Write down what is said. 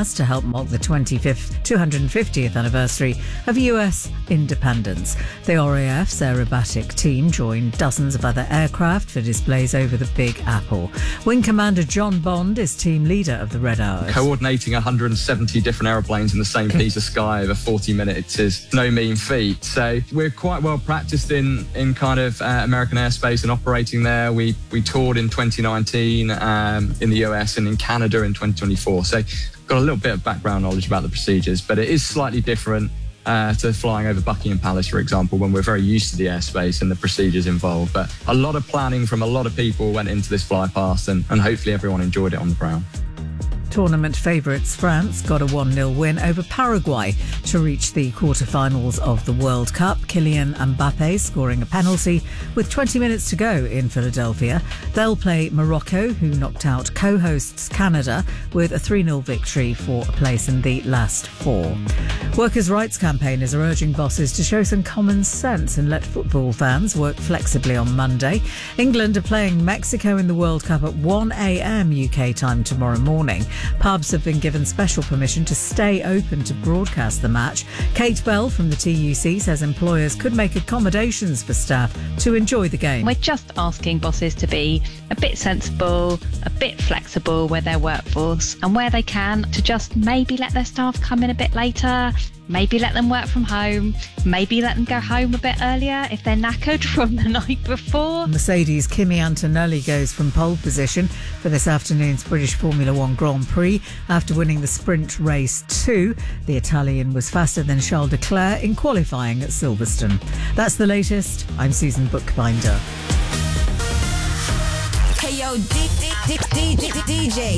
broadcast to help mark the 250th anniversary of US independence. The RAF's aerobatic team joined dozens of other aircraft for displays over the Big Apple. Wing Commander John Bond is team leader of the Red Hours. Coordinating 170 different airplanes in the same piece of sky over 40 minutes is no mean feat. So we're quite well practiced in kind of American airspace and operating there. We toured in 2019 in the US and in Canada in 2024. So got a little bit of background knowledge about the procedures, but it is slightly different to flying over Buckingham Palace, for example, when we're very used to the airspace and the procedures involved. But a lot of planning from a lot of people went into this fly past, and hopefully everyone enjoyed it on the ground. Tournament favourites France got a 1-0 win over Paraguay to reach the quarter-finals of the World Cup. Kylian Mbappe scoring a penalty with 20 minutes to go in Philadelphia. They'll play Morocco, who knocked out co-hosts Canada with a 3-0 victory for a place in the last four. Workers' rights campaigners are urging bosses to show some common sense and let football fans work flexibly on Monday. England are playing Mexico in the World Cup at 1 a.m. UK time tomorrow morning. Pubs have been given special permission to stay open to broadcast the match. Kate Bell from the TUC says employers could make accommodations for staff to enjoy the game. We're just asking bosses to be a bit sensible, a bit flexible with their workforce, and where they can, to just maybe let their staff come in a bit later, maybe let them work from home, maybe let them go home a bit earlier if they're knackered from the night before. Mercedes' Kimi Antonelli goes from pole position for this afternoon's British Formula One Grand Prix after winning the sprint race 2. The Italian was faster than Charles Leclerc in qualifying at Silverstone. That's the latest. I'm Susan Bookbinder. Hey yo, DJ.